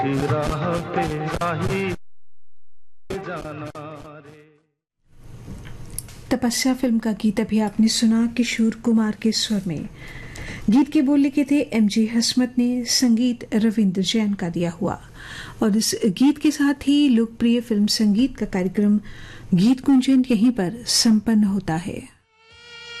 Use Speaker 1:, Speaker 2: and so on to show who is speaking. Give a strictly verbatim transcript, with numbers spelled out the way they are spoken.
Speaker 1: राह पे राही जाना रे।
Speaker 2: तपस्या फिल्म का गीत अभी आपने सुना किशोर कुमार के स्वर में। गीत के बोल लिखे थे एम जी हसमत ने, संगीत रविंद्र जैन का दिया हुआ। और इस गीत के साथ ही लोकप्रिय फिल्म संगीत का कार्यक्रम गीत कुंजन यहीं पर संपन्न होता है।